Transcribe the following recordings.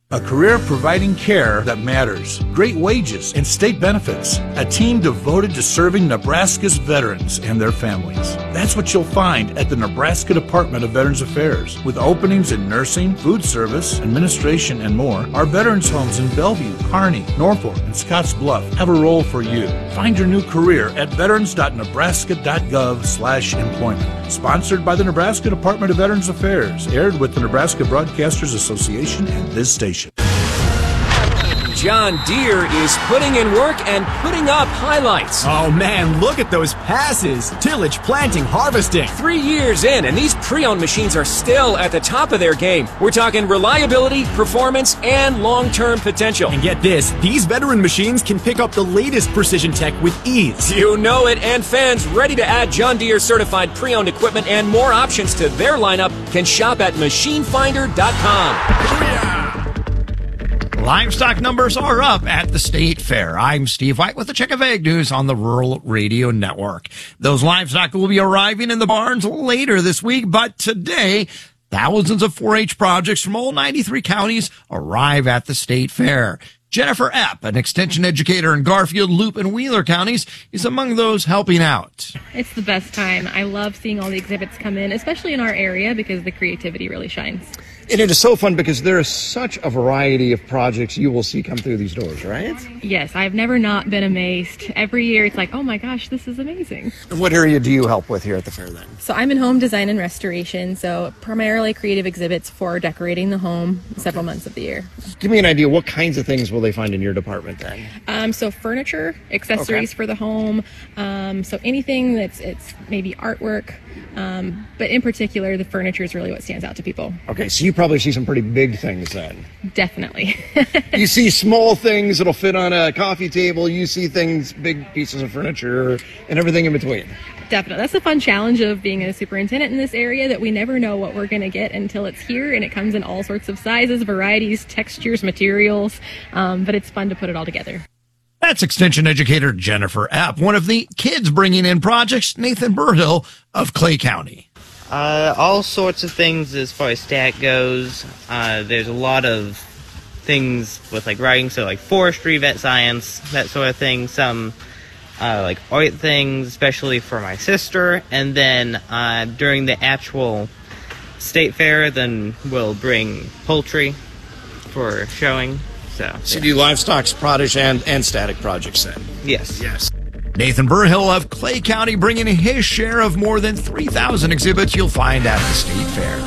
A career providing care that matters, great wages, and state benefits. A team devoted to serving Nebraska's veterans and their families. That's what you'll find at the Nebraska Department of Veterans Affairs. With openings in nursing, food service, administration, and more, our veterans homes in Bellevue, Kearney, Norfolk, and Scotts Bluff have a role for you. Find your new career at veterans.nebraska.gov/employment. Sponsored by the Nebraska Department of Veterans Affairs. Aired with the Nebraska Broadcasters Association and this station. John Deere is putting in work and putting up highlights. Oh man, look at those passes. Tillage, planting, harvesting. 3 years in, and these pre-owned machines are still at the top of their game. We're talking reliability, performance, and long-term potential. And get this, these veteran machines can pick up the latest precision tech with ease. You know it, and fans ready to add John Deere certified pre-owned equipment and more options to their lineup can shop at machinefinder.com. Livestock numbers are up at the State Fair. I'm Steve White with the Check of Ag News on the Rural Radio Network. Those livestock will be arriving in the barns later this week, but today, thousands of 4-H projects from all 93 counties arrive at the State Fair. Jennifer Epp, an extension educator in Garfield, Loop, and Wheeler counties, is among those helping out. It's the best time. I love seeing all the exhibits come in, especially in our area, because the creativity really shines. And it is so fun because there is such a variety of projects you will see come through these doors, right? Yes, I've never not been amazed. Every year it's like, oh my gosh, this is amazing. And what area do you help with here at the fair then? So I'm in home design and restoration, so primarily creative exhibits for decorating the home several months of the year. Give me an idea, what kinds of things will they find in your department then? So furniture, accessories for the home, so anything it's maybe artwork, but in particular the furniture is really what stands out to people. Okay, so you probably see some pretty big things then. Definitely. You see small things that'll fit on a coffee table, you see things, big pieces of furniture, and everything in between. Definitely. That's the fun challenge of being a superintendent in this area, that we never know what we're going to get until it's here, and it comes in all sorts of sizes, varieties, textures, materials, but it's fun to put it all together. That's extension educator Jennifer Epp. One of the kids bringing in projects, Nathan Burhill of Clay County. All sorts of things as far as stat goes. There's a lot of things with like writing, so like forestry, vet science, that sort of thing. Some like art things, especially for my sister. And then during the actual state fair, then we'll bring poultry for showing. So you do livestock, produce, and static projects then? Yes. Nathan Burhill of Clay County bringing his share of more than 3,000 exhibits you'll find at the State Fair.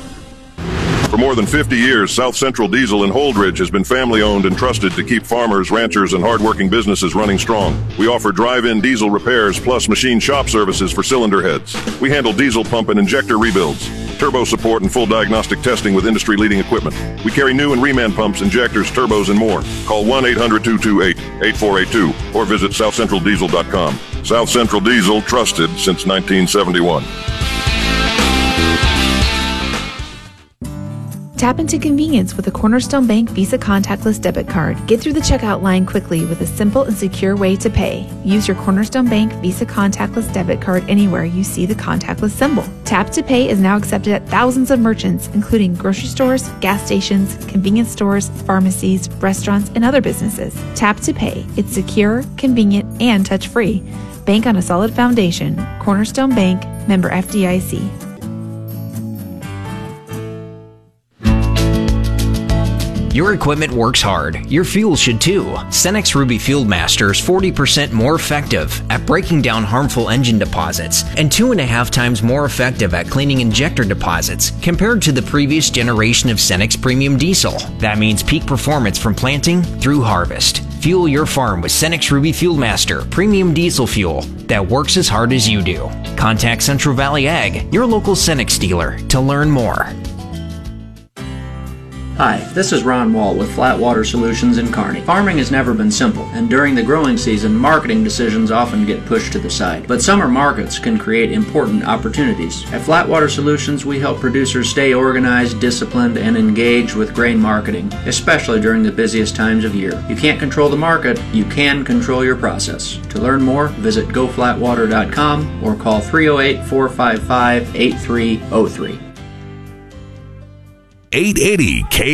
For more than 50 years, South Central Diesel in Holdridge has been family-owned and trusted to keep farmers, ranchers, and hardworking businesses running strong. We offer drive-in diesel repairs plus machine shop services for cylinder heads. We handle diesel pump and injector rebuilds, turbo support, and full diagnostic testing with industry-leading equipment. We carry new and reman pumps, injectors, turbos, and more. Call 1-800-228-8482 or visit southcentraldiesel.com. South Central Diesel, trusted since 1971. Tap into convenience with a Cornerstone Bank Visa contactless debit card. Get through the checkout line quickly with a simple and secure way to pay. Use your Cornerstone Bank Visa contactless debit card anywhere you see the contactless symbol. Tap to Pay is now accepted at thousands of merchants, including grocery stores, gas stations, convenience stores, pharmacies, restaurants, and other businesses. Tap to Pay. It's secure, convenient, and touch-free. Bank on a solid foundation. Cornerstone Bank, member FDIC. Your equipment works hard. Your fuel should too. Cenex Ruby Fuel Master is 40% more effective at breaking down harmful engine deposits and 2.5 times more effective at cleaning injector deposits compared to the previous generation of Cenex Premium Diesel. That means peak performance from planting through harvest. Fuel your farm with Cenex Ruby Fuel Master Premium Diesel Fuel that works as hard as you do. Contact Central Valley Ag, your local Cenex dealer, to learn more. Hi, this is Ron Wall with Flat Water Solutions in Kearney. Farming has never been simple, and during the growing season, marketing decisions often get pushed to the side. But summer markets can create important opportunities. At Flat Water Solutions, we help producers stay organized, disciplined, and engaged with grain marketing, especially during the busiest times of year. You can't control the market, you can control your process. To learn more, visit goflatwater.com or call 308-455-8303. 880 K